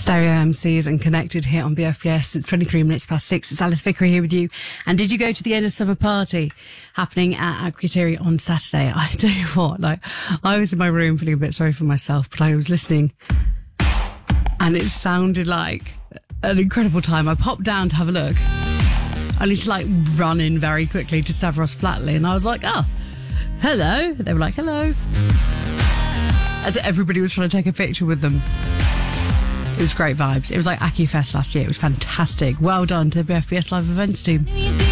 Stereo MCs and Connected here on BFBS. It's 23 minutes past 6. It's Alice Vickery here with you. And did you go to the end of summer party happening at Akrotiri on Saturday? I tell you what, I was in my room feeling a bit sorry for myself, but I was listening and it sounded like an incredible time. I popped down to have a look. I need to run in very quickly to Stavros Flatley, and I was like, oh, hello. They were like, hello. As everybody was trying to take a picture with them. It was great vibes. It was like Aki Fest last year. It was fantastic. Well done to the BFBS Live Events team.